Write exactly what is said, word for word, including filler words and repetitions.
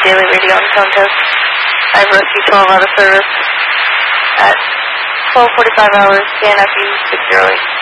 daily radio and phone test. I have Rescue twelve out of service at twelve forty-five hours, K N F U six zero eight.